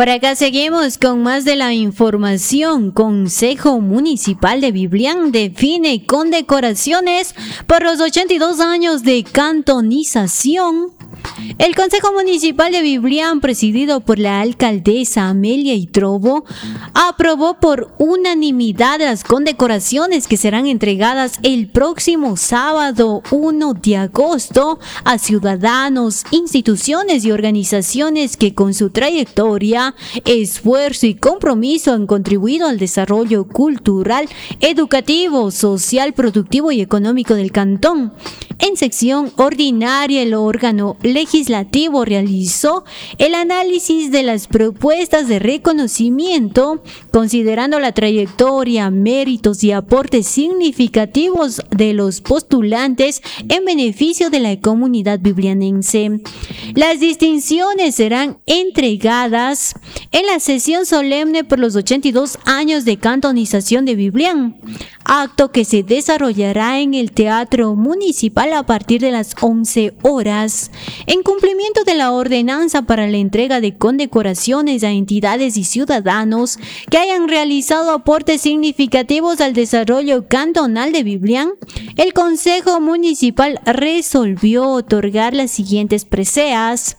Por acá seguimos con más de la información. Consejo Municipal de Biblián define condecoraciones por los 82 años de cantonización. El Consejo Municipal de Biblián, presidido por la alcaldesa Amelia Itrobo, aprobó por unanimidad las condecoraciones que serán entregadas el próximo sábado 1 de agosto a ciudadanos, instituciones y organizaciones que con su trayectoria, esfuerzo y compromiso han contribuido al desarrollo cultural, educativo, social, productivo y económico del cantón. En sección ordinaria, el órgano legislativo realizó el análisis de las propuestas de reconocimiento, considerando la trayectoria, méritos y aportes significativos de los postulantes en beneficio de la comunidad biblianense. Las distinciones serán entregadas en la sesión solemne por los 82 años de cantonización de Biblián, acto que se desarrollará en el Teatro Municipal a partir de las 11 horas. En cumplimiento de la ordenanza para la entrega de condecoraciones a entidades y ciudadanos que hayan realizado aportes significativos al desarrollo cantonal de Biblián, el Consejo Municipal resolvió otorgar las siguientes preseas: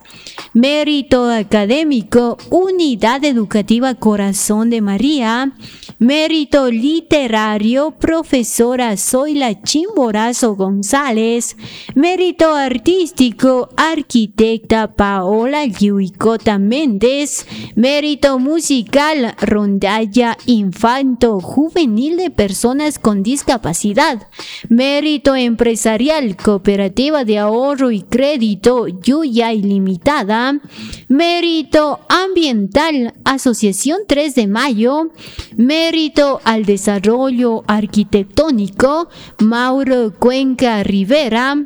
Mérito académico, Unidad Educativa Corazón de María. Mérito literario, profesora Zoila Chimborazo González. Mérito artístico, arquitecta Paola Yuicota Méndez. Mérito musical, rondalla infanto juvenil de personas con discapacidad. Mérito empresarial, cooperativa de ahorro y crédito Yuya Ilimitada. Mérito ambiental, Asociación 3 de Mayo. Mérito al desarrollo arquitectónico, Mauro Cuenca Rivera.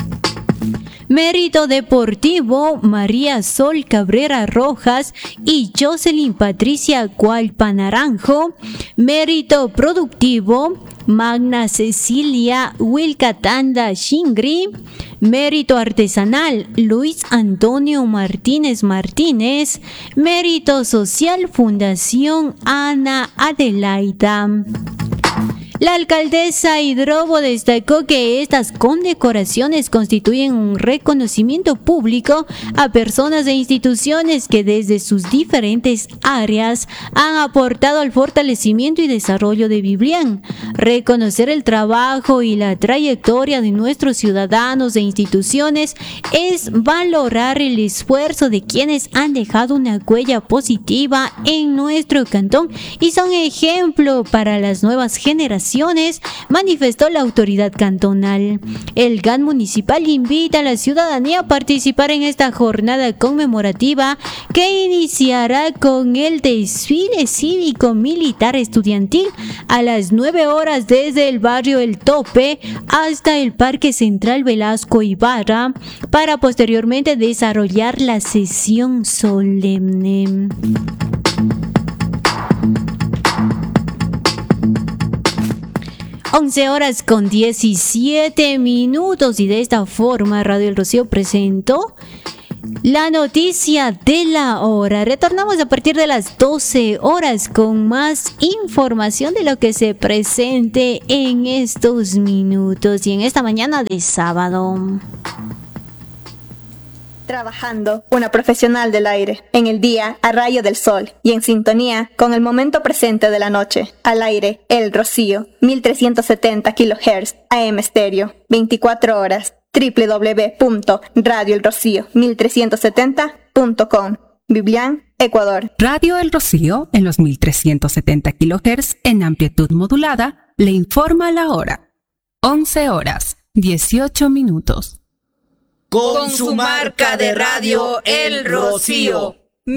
Mérito deportivo, María Sol Cabrera Rojas y Jocelyn Patricia Cualpa Naranjo. Mérito productivo, Magna Cecilia Wilcatanda Shingri. Mérito artesanal, Luis Antonio Martínez Martínez. Mérito social, Fundación Ana Adelaida. La alcaldesa Itrobo destacó que estas condecoraciones constituyen un reconocimiento público a personas e instituciones que desde sus diferentes áreas han aportado al fortalecimiento y desarrollo de Biblián. Reconocer el trabajo y la trayectoria de nuestros ciudadanos e instituciones es valorar el esfuerzo de quienes han dejado una huella positiva en nuestro cantón y son ejemplo para las nuevas generaciones, manifestó la autoridad cantonal. El GAN municipal invita a la ciudadanía a participar en esta jornada conmemorativa que iniciará con el desfile cívico-militar estudiantil a las 9 horas desde el barrio El Tope hasta el Parque Central Velasco Ibarra, para posteriormente desarrollar la sesión solemne. Horas con 17 minutos y de esta forma Radio El Rocío presentó la noticia de la hora. Retornamos a partir de las 12 horas con más información de lo que se presente en estos minutos y en esta mañana de sábado. Trabajando, una profesional del aire, en el día a rayo del sol y en sintonía con el momento presente de la noche. Al aire, El Rocío, 1370 kHz, AM estéreo, 24 horas, www.radioelrocío1370.com, Biblián, Ecuador. Radio El Rocío, en los 1370 kHz, en amplitud modulada, le informa la hora. 11 horas, 18 minutos. Con su marca de radio El Rocío,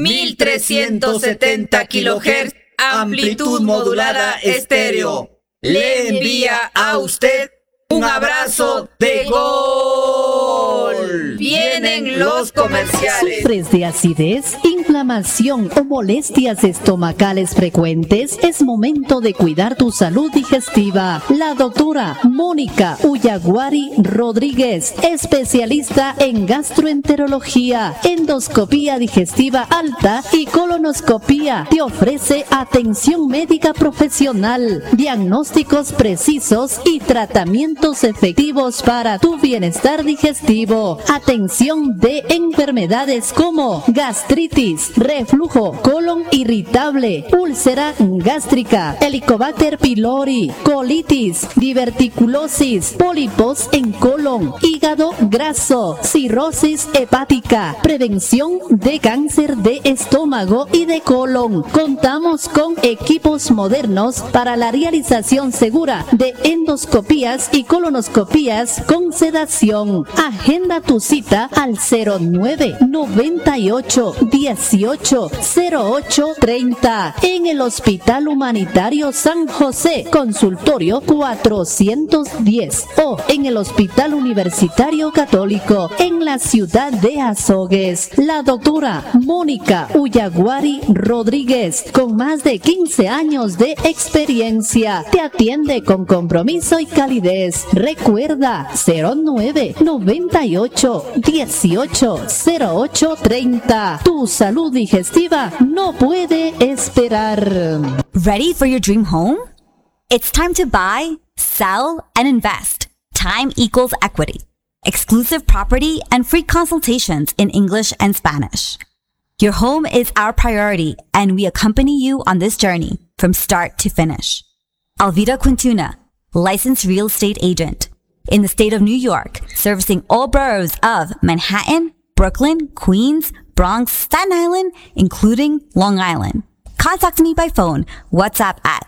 1370 kHz, amplitud modulada estéreo, le envía a usted un abrazo de gol. Vienen los comerciales. ¿Sufres de acidez? inflamación o molestias estomacales frecuentes, es momento de cuidar tu salud digestiva. La doctora Mónica Uyaguari Rodríguez, especialista en gastroenterología, endoscopía digestiva alta y colonoscopía, te ofrece atención médica profesional, diagnósticos precisos y tratamientos efectivos para tu bienestar digestivo. Atención de enfermedades como gastritis, reflujo, colon irritable, úlcera gástrica, Helicobacter pylori, colitis, diverticulosis, pólipos en colon, hígado graso, cirrosis hepática, prevención de cáncer de estómago y de colon. Contamos con equipos modernos para la realización segura de endoscopías y colonoscopías con sedación. Agenda tu cita al 0998 18 08 30 en el Hospital Humanitario San José, consultorio 410, o en el Hospital Universitario Católico en la ciudad de Azogues. La doctora Mónica Uyaguari Rodríguez, con más de 15 años de experiencia, te atiende con compromiso y calidez. Recuerda 0998 18 08 30. Tu salud digestiva no puede esperar. Ready for your dream home? It's time to buy, sell, and invest. Time equals equity. Exclusive property and free consultations in English and Spanish. Your home is our priority, and we accompany you on this journey from start to finish. Alvida Quintuna, licensed real estate agent in the state of New York, servicing all boroughs of Manhattan, Brooklyn, Queens, Bronx, Staten Island, including Long Island. Contact me by phone, WhatsApp at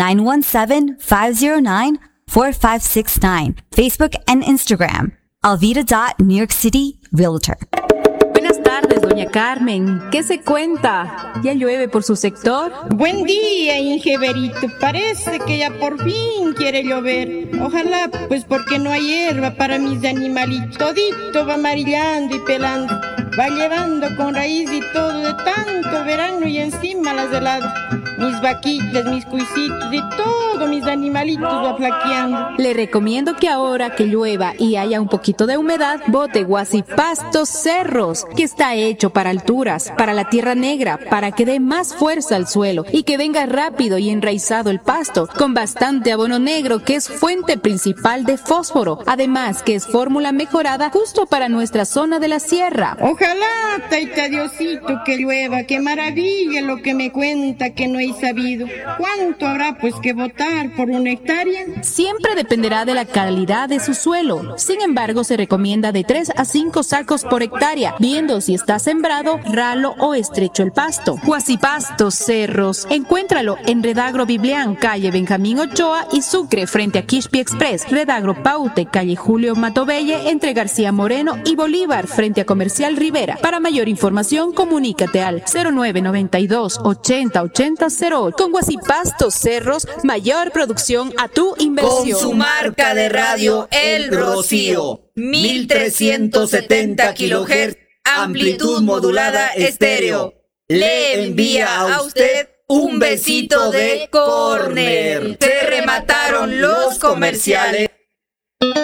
917-509-4569, Facebook and Instagram, alvida.NewYorkCityRealtor. Buenas tardes, doña Carmen. ¿Qué se cuenta? ¿Ya llueve por su sector? Buen día, Ingeberito. Parece que ya por fin quiere llover. Ojalá, pues porque no hay hierba para mis animalitos. Todito va amarillando y pelando. Va llevando con raíz y todo de tanto verano y encima las heladas. Mis vaquitas, mis cuisitos y todo mis animalitos va flaqueando. Le recomiendo que ahora que llueva y haya un poquito de humedad, bote Guasipastos Cerros, que está hecho para alturas, para la tierra negra, para que dé más fuerza al suelo y que venga rápido y enraizado el pasto, con bastante abono negro que es fuente principal de fósforo, además que es fórmula mejorada justo para nuestra zona de la sierra. Ojalá, taita Diosito, que llueva, qué maravilla lo que me cuenta que no he sabido. ¿Cuánto habrá pues que botar por una hectárea? Siempre dependerá de la calidad de su suelo. Sin embargo, se recomienda de 3 a 5 sacos por hectárea, viendo si está sembrado, ralo o estrecho el pasto. Guasipastos Cerros, encuéntralo en Redagro Biblián, calle Benjamín Ochoa y Sucre, frente a Quixpi Express. Redagro Paute, calle Julio Matobelle, entre García Moreno y Bolívar, frente a Comercial Rivera. Para mayor información, comunícate al 0992 80 80 08. Con Guasipastos Cerros, mayor producción a tu inversión. Con su marca de radio El Rocío, 1370 kHz, amplitud modulada estéreo. Le envía a usted un besito de córner. Se remataron los comerciales.